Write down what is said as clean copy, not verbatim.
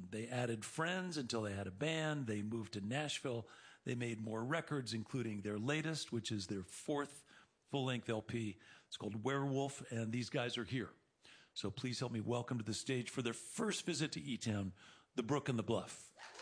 They added friends until they had a band. They moved to Nashville. They made more records, including their latest, which is their fourth full-length LP. It's called Werewolf, and these guys are here. So please help me welcome to the stage for their first visit to E-Town, The Brook and the Bluff.